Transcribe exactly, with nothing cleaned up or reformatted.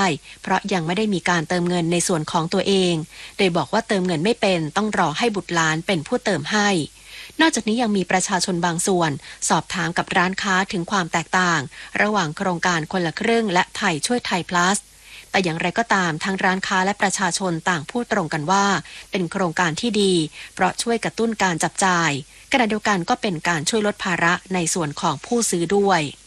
เพราะยังไม่ได้มีการเติมเงินในส่วนของตัวเองโดยบอกว่าเติมเงินไม่เป็นต้องรอให้บุตรหลานเป็นผู้เติมให้นอกจากนี้ยังมีประชาชนบางส่วนสอบถามกับร้านค้าถึงความแตกต่างระหว่างโครงการคนละครึ่งและไทยช่วยไทย plus แต่อย่างไรก็ตามทั้งร้านค้าและประชาชนต่างพูดตรงกันว่าเป็นโครงการที่ดีเพราะช่วยกระตุ้นการจับจ่ายขณะเดียวกันก็เป็นการช่วยลดภาระในส่วนของผู้ซื้อด้วย